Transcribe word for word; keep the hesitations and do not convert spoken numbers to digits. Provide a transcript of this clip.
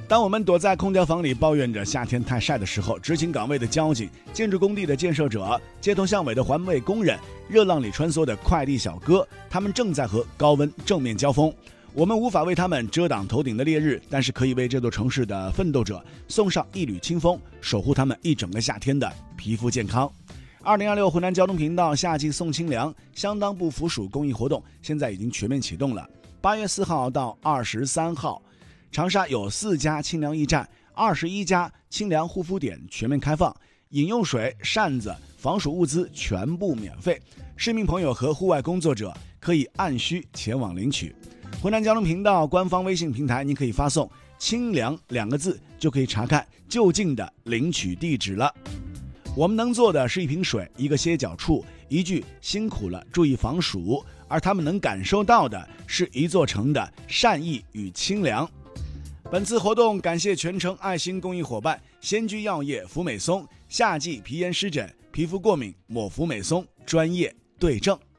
当我们躲在空调房里抱怨着夏天太晒的时候，执勤岗位的交警、建筑工地的建设者、街头巷尾的环卫工人、热浪里穿梭的快递小哥，他们正在和高温正面交锋。我们无法为他们遮挡头顶的烈日，但是可以为这座城市的奋斗者送上一缕清风，守护他们一整个夏天的皮肤健康。二零二六湖南交通频道夏季送清凉相当不服暑公益活动现在已经全面启动了。八月四号到二十三号，长沙有四家清凉驿站，二十一家清凉护肤点全面开放，饮用水、扇子、防暑物资全部免费，市民朋友和户外工作者可以按需前往领取。湖南交通频道官方微信平台，您可以发送清凉两个字，就可以查看就近的领取地址了。我们能做的是一瓶水，一个歇脚处，一句辛苦了，注意防暑，而他们能感受到的是一座城的善意与清凉。本次活动感谢全城爱心公益伙伴仙居药业福美松，夏季皮炎湿疹、皮肤过敏抹福美松，专业对症。